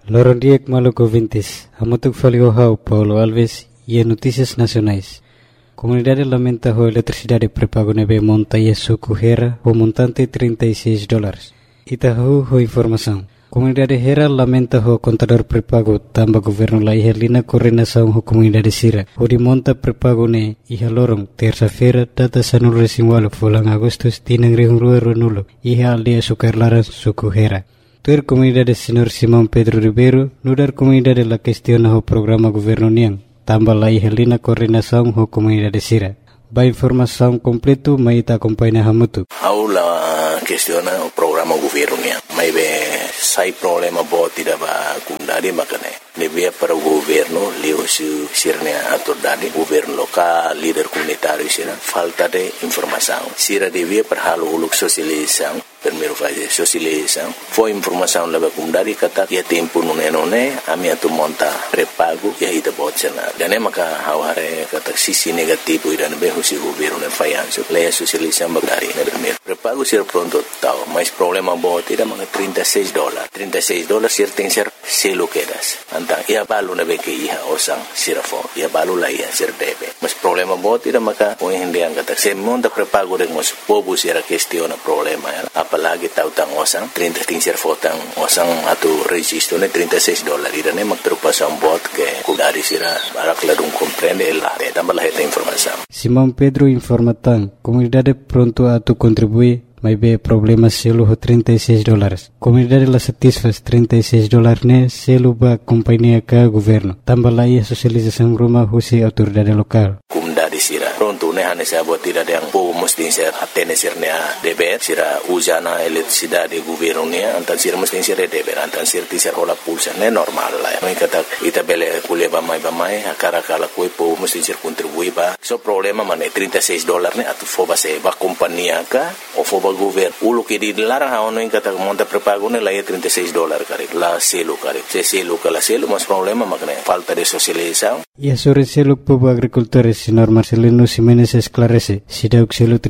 Lorondiek Maluco Vintes, Hamutuk Faliohau, Paulo Alves e Notícias Nacionais. Comunidade lamenta a eletricidade pré-pago nebe montanha suco Hera o montante $36. Itahu ho informação. Comunidade Hera lamenta o contador pré-pago tamba governo la iherlina coordenação ho comunidade Sira. O de monta pré-pago ne iha lorong terça-feira data sanul resinwalo fulang Agustus tinang rihungrua runulo iha aldia sukarlaran suco Hera. Ter comunidade Senhor Simão Pedro Ribeiro, nudar comunidade la questiona o programa governo niang, tambah la ihelina coordenação o comunidade Sira. Ba informação completo mai ta acompanha hamutu. Aula questiona o programa governo niang. Mai be sai problema boti da ba comunidade makane. Nevia para o governo, leo sirnia autoridade, governo local, líder comunitário sira, falta de informação. Sira devia para halo uluk sosialização, primeiro fase sosialização. Foi informação leva comunidade kata ia tempo nune ami atu monta pré-pago ia ita botsena. Dan maka haware kata sisi negativo ida nebe husi governo ne fayanso. Leia sosialização bagari na primeiro. Pré-pago sira pronto tau, mas problema boti da mga $36. $36 sir tem ser selo quedas. Ia balu na beke iha osang sirafo ia balu la ia sir debe mas problema bot ida maka o hindi ang kata se monta pré-pago de mos pobu sira questiona problema ya apalagi tautang osang 30 sir fotang osang atu registro ne $36 ida ne magtrupasan bot ke kudari sira barak ladung comprende la tambah la heta informação. Simão Pedro informatan comunidade pronto atu contribui mas be problema selo ho $36. Comunidade la satisfaz $36 ne selo ba companhia ka governo. Tambah la ia sosialização rumah husi autoridade lokal. Comunidade sira pronto ne hane sa buat tidak yang po mesti ser atene sirnya deber sira usana eletricidade governo ne antan sira mesti sira deber antan sira tisar ola pulsa ne normal la. Mai kata ita bele kuliah ba mai akara kala koi po mesti sir contribui ba. So problema mane $36 ne atu foba se ba companhia ka o foba governo ulo que di larang haono in kata monta pré-pago ne la $36 kare la selo kare se selo kala selo mas problema makne falta de socialização. E sobre selo povo agricultores senhor Marcelino Ximenes esclarece se deu selo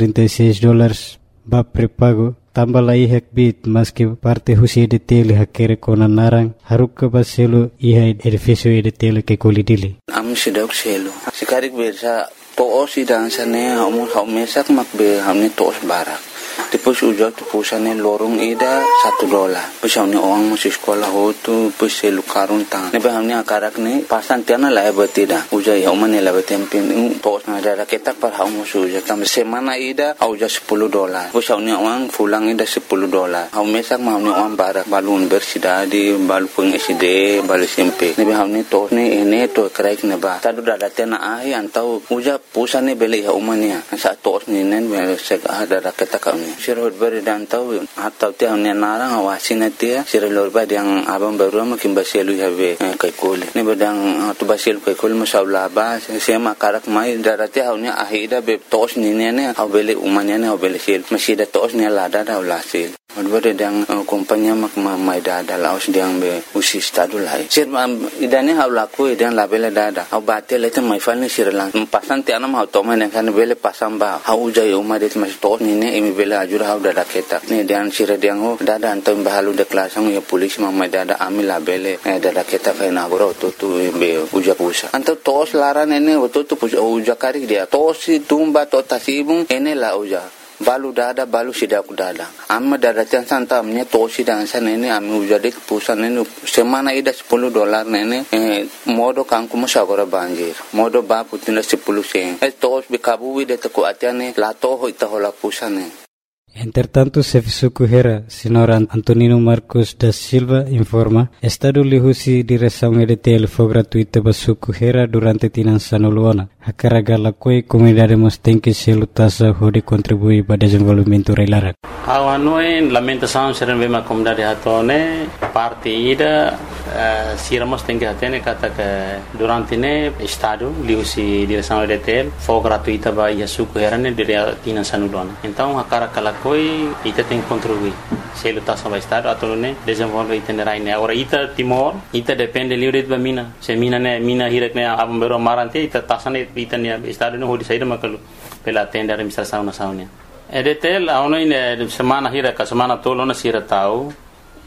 $36 ba pré-pago tambah la ihak bit mas que parte husi de tele hakere kona narang haruk ba selo iha edifício de tele que colidili am se deu selo sikarik bersa to osi dan sane hamu mesak makbe hamne tos barak. Depois ujak tu pusane lorong ida $1. Pesau ni orang masih sekolah hotu pese lukarun tang. Nebe hamni akarak ni pasan tiana la betida. Ujak ya umane la betempin tos na ada ketak par hamu ujak tam semana ida ujak $10. Pesau ni orang fulang ida $10. Hau mesak ma hamni orang barak balun bersida di balu pengiside balu SMP. Nebe hamni tos ni ene to kraik neba. Tadu dada tena ahi antau ujak pusane beli ya umane. Sa tos ni nen sek ada ketak kami. Sirot beri dan tahu atau tiang ni narang awasin dia sirot beri yang abang baru makin basilu habe kaikul ni bedang tu basilu kaikul masalah bah saya makarak mai darati haunya ahida be tos ni ne au beli umanya ne au beli sil masih ada tos ni lada dah ulasil Odbere dang kompanya mak mai dada laos diang be usi stadu lai. Sir idane hau laku idan labele dada. Au bate lete mai falni sir lang. Pasan ti anam hau toma ne kan bele pasam ba. Hau jai uma det mas to ni ne imi bele ajur hau dada keta. Ne dian sir diang ho dada antam bahalu de klasang ya polis mai dada ami labele dada keta kai na goro to be uja pusa. Anto tos laran ene to uja kari dia. Tosi tumba to tasibung ene la uja. Balu dada balu sidak dada amma dada tiang santa amnya tosi dan sana ini ami ujade pusan ini semana ida $10 nene modo kangku masagora banjir modo ba putina 10 sen tos bikabu de taku atiane la to ita hola pusane. Entretanto, Sefisuku Hera, senhor Antonino Marcos da Silva, informa, Estado lihusi direção EDTL foi gratuita para Suku Hera durante Tinançano Luana. A carga la coi comunidade tem que se lutasa de contribuir para o desenvolvimento reilara. A noi lamentação ser uma comunidade hatone parte ida siramos tem que atene kata que durante ne Estado lihusi direção EDTL foi gratuita para Suku Hera ne dire Tinançano Luana. Então a carga la coi ita tem que contribuir. Se lutasa para Estado atau ne desenvolve itinerário ne. Agora ita Timor ita depende livre de mina. Se mina hirak ne abang baru marante ita tasane ita ne Estado ne hodi saída makalu pela tenda administração nacional. EDTL a semana hira ka semana tolo na sira tau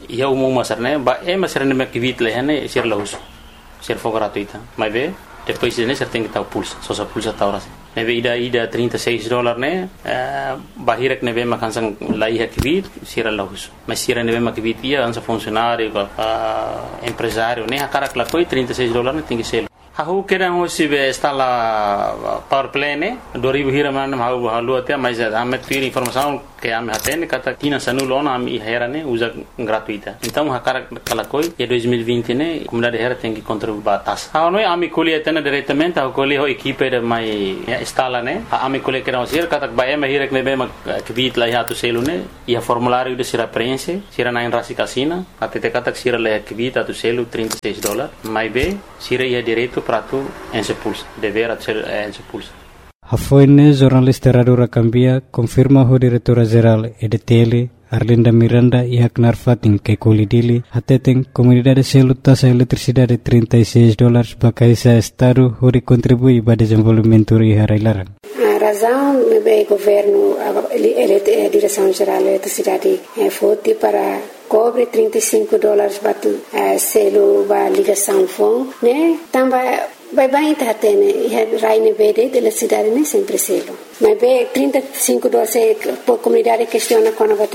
ia umum masarne ba masarne me kivit lehane sir lahus sir for gratuita mas be depois de ser tem que estar pulsa só sa pulsa tá horas neve ida $36 né bahirek neve makansang laiha kivit sir lahus mas sir neve makivit ia ansa funcionário empresário né akara klakoi $36 né tem que ser Aku kira hoje está lá power play né 2000 hira mana halu até mas ame tira informação que ame atende kata tina sanulona ame hera né usa gratuita então hakara kalakoi e 2020 né comunidade hera tem que contribuir batas não é ame colhe atende diretamente a colhe ho equipe de mai instala né ame colhe kira hoje kata bae me hira que me bem que vit lá já tu selo né e a formulário de sira preenche sira na enrasi casina até kata sira lá que vit tu selo $36 mais bem sira ia direito para tu expulsa, dever ser expulsa. A foine jornalista Radura Cambia confirma o diretora-geral EDTL Arlinda Miranda e Haknar Fatin que colidili atetem comunidade selo taxa eletricidade $36 bakaisa estado onde contribui para desenvolvimento e harailaran. A razão é o governo, a direção-geral da eletricidade foi para cobre $35 para selo para ligação fone, né? Também vai estar tendo raine verde da cidade nem sempre selo. Mas bem $35 por comunidade questiona quando vai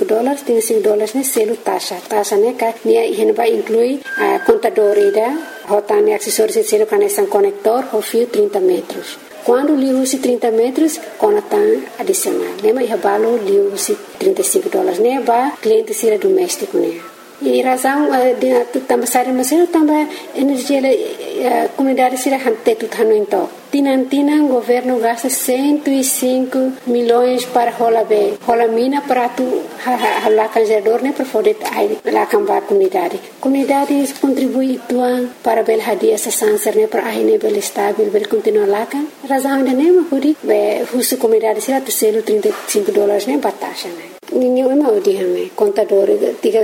$35 né selo taxa né que nem vai incluir a contador ida, rotane acessórios de selo conexão conector ou fio 30 metros. Quando lhe use 30 metros, conectam adicional. Né? Mas o lhe use $35. Né? Para cliente ser doméstico. Né? E razão de também sair mas também energia comunidade será hante tudo então Tinan governo gasta 105 milhões para rola mina para tu lá canjador né para poder lá cambar comunidade contribui tuan para bel hadia essa sanser né para aí né bel estável bel continuar lá kan razão de nem pudi be husu comunidade será tu selo $35 né batasha né ninguém é mal de hame contador diga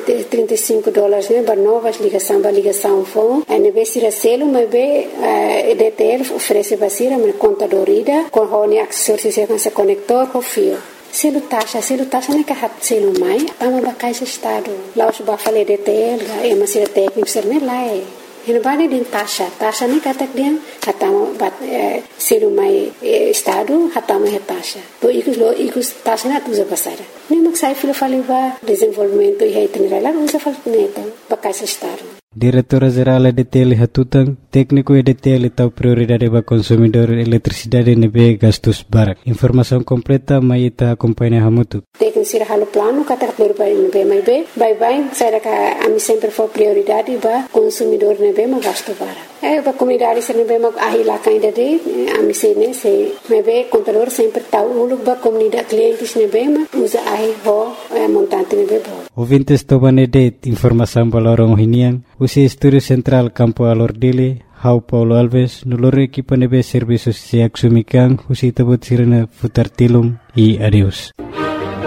$35 né para novas ligação fone é nebe será selo mas be EDTL oferece basira mas contador ida com hone acessórios com esse conector com fio selo taxa né que hat selo mai ama bacais estado lá os bafale EDTL é uma sira técnico ser né lá é Hinabani din taxa ni katak dia hatama bat selo mai estado hatama he taxa to ikus taxa na tuza basara ni maksai filo faliva desenvolvimento e itinerário lá usa falneta bacais estado Diretora-geral EDTL Hatutang, técnico EDTL tahu prioridade para consumidor eletricidade nebe gastos barak. Informação completa mai ita acompanha hamutu. Técnico sira halo plano kata prioridade nebe mai be, bye saya ka ami sempre for prioridade para consumidor nebe ma gasto barak. Para comunidade sira nebe ma ahila kainda de ami sene se nebe contador sempre tahu uluk para comunidade clientes nebe ma usa ahi ho montante nebe bo. Ouvintes tobane de informação balorong hinian. Usi Estúdio Central Campo Alordili, Hau Paulo Alves, nulor equipa nebe serviços se axumikan, usi tabut sirena futar tilum e adeus.